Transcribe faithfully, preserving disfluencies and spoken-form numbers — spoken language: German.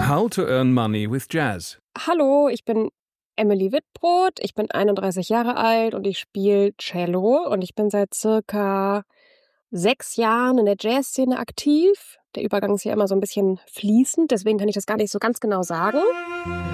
How to Earn Money with Jazz. Hallo, ich bin Emily Wittbrod, ich bin einunddreißig Jahre alt und ich spiele Cello und ich bin seit circa sechs Jahren in der Jazzszene aktiv. Der Übergang ist ja immer so ein bisschen fließend, deswegen kann ich das gar nicht so ganz genau sagen.